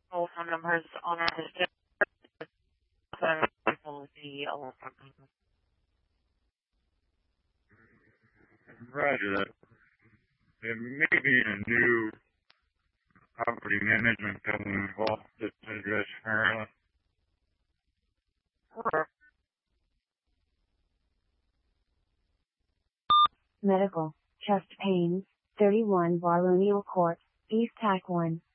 phone numbers on our system. Policy along. Roger that. There may be a new property management company involved with this address currently. Medical, chest pains, 31 Baronial Court, East Tack 1.